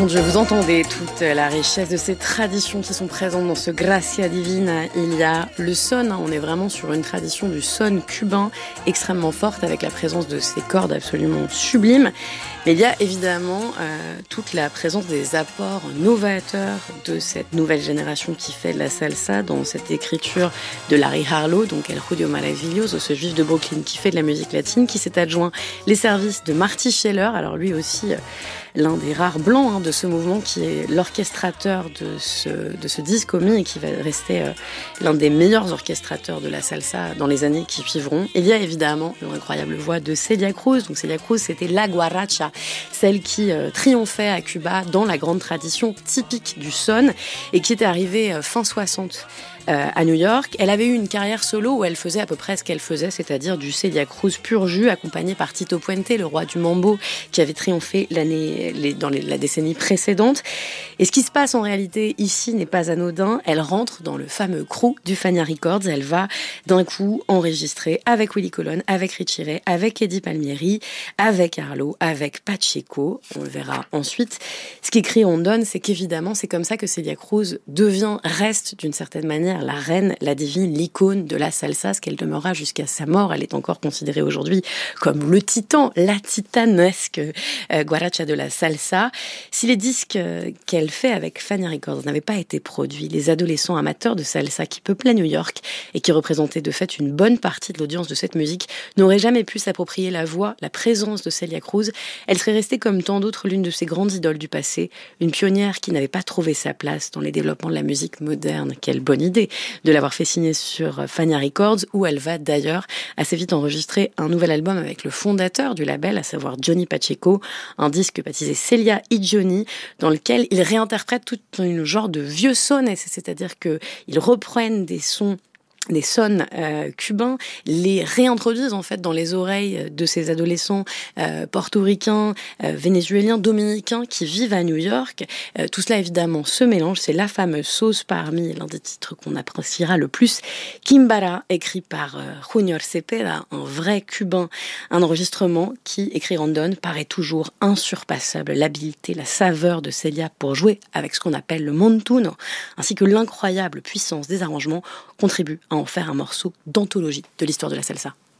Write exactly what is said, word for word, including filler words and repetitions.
Mon Dieu, vous entendez toute la richesse de ces traditions qui sont présentes dans ce Gracia Divina. Il y a le son, on est vraiment sur une tradition du son cubain extrêmement forte avec la présence de ces cordes absolument sublimes. Mais il y a évidemment euh, toute la présence des apports novateurs de cette nouvelle génération qui fait de la salsa dans cette écriture de Larry Harlow, donc El Judío Maravilloso, ce juif de Brooklyn qui fait de la musique latine, qui s'est adjoint les services de Marty Scheller. Alors lui aussi, euh, l'un des rares blancs hein, de ce mouvement, qui est l'orchestrateur de ce, de ce disque Omi et qui va rester euh, l'un des meilleurs orchestrateurs de la salsa dans les années qui suivront. Il y a évidemment l'incroyable voix de Celia Cruz. Donc Celia Cruz, c'était la guaracha, celle qui euh, triomphait à Cuba dans la grande tradition typique du son et qui était arrivée euh, fin soixante euh, à New York. Elle avait eu une carrière solo où elle faisait à peu près ce qu'elle faisait, c'est-à-dire du Celia Cruz pur jus, accompagnée par Tito Puente, le roi du mambo, qui avait triomphé l'année, les, dans les, la décennie précédente. Et ce qui se passe en réalité ici n'est pas anodin. Elle rentre dans le fameux crew du Fania Records. Elle va d'un coup enregistrer avec Willie Colon, avec Richie Ray, avec Eddie Palmieri, avec Harlow, avec Pacheco. On le verra ensuite. Ce qu'écrit On Donne, c'est qu'évidemment, c'est comme ça que Celia Cruz devient, reste d'une certaine manière la reine, la divine, l'icône de la salsa, ce qu'elle demeurera jusqu'à sa mort. Elle est encore considérée aujourd'hui comme le titan, la titanesque euh, guaracha de la salsa. Si les disques euh, qu'elle fait avec Fania Records n'avaient pas été produits, les adolescents amateurs de salsa qui peuplaient New York et qui représentaient de fait une bonne partie de l'audience de cette musique n'auraient jamais pu s'approprier la voix, la présence de Celia Cruz. Elle serait restée comme tant d'autres l'une de ces grandes idoles du passé, une pionnière qui n'avait pas trouvé sa place dans les développements de la musique moderne. Quelle bonne idée de l'avoir fait signer sur Fania Records, où elle va d'ailleurs assez vite enregistrer un nouvel album avec le fondateur du label, à savoir Johnny Pacheco, un disque baptisé Celia y Johnny, dans lequel il réinterprète tout un genre de vieux sons, c'est-à-dire qu'ils reprennent des sons des sons euh, cubains, les réintroduisent en fait dans les oreilles de ces adolescents euh, portoricains, euh, vénézuéliens, dominicains qui vivent à New York. Euh, tout cela évidemment se mélange, c'est la fameuse sauce parmi l'un des titres qu'on appréciera le plus, Kimbara, écrit par euh, Junior Cepeda, un vrai cubain, un enregistrement qui, écrit Rondon, paraît toujours insurpassable. L'habileté, la saveur de Celia pour jouer avec ce qu'on appelle le montuno, ainsi que l'incroyable puissance des arrangements contribuent à en faire un morceau d'anthologie de l'histoire de la salsa.